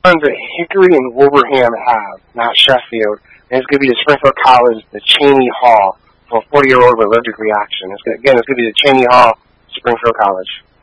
ones that Hickory and Wilbraham have, not Sheffield. And it's going to be the Springfield College, the Cheney Hall, for a 40-year-old with allergic reaction. It's going to be the Cheney Hall, Springfield College.